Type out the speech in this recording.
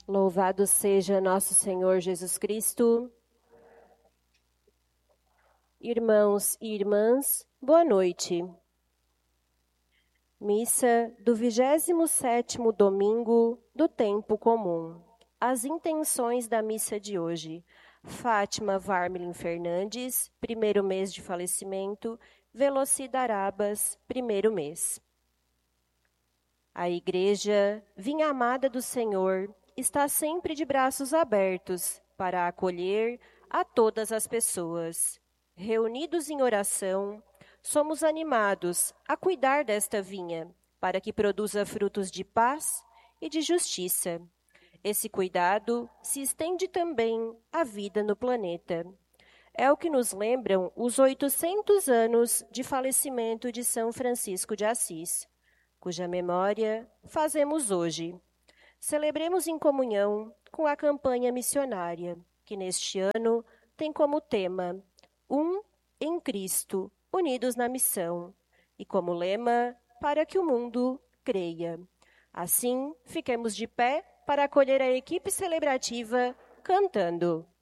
Louvado seja nosso Senhor Jesus Cristo. Irmãos e irmãs, boa noite. Missa do 27º domingo do tempo comum. As intenções da missa de hoje. Fátima Varmelin Fernandes, primeiro mês de falecimento. Velocida Arabas, primeiro mês. A Igreja, vinha amada do Senhor, está sempre de braços abertos para acolher a todas as pessoas. Reunidos em oração, somos animados a cuidar desta vinha, para que produza frutos de paz e de justiça. Esse cuidado se estende também à vida no planeta. É o que nos lembram os 800 anos de falecimento de São Francisco de Assis, cuja memória fazemos hoje. Celebremos em comunhão com a campanha missionária, que neste ano tem como tema em Cristo, unidos na missão, e como lema, para que o mundo creia. Assim, fiquemos de pé para acolher a equipe celebrativa cantando.